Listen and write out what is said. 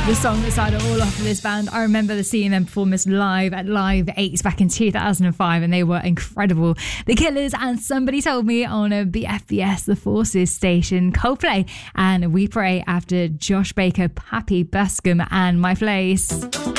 The song that started all off of this band, I remember seeing them perform this live at Live 8 back in 2005, and they were incredible. The Killers and Somebody Told Me on a BFBS The Forces station. Coldplay and We Pray after Josh Baker, Pappy Buscum and My Place.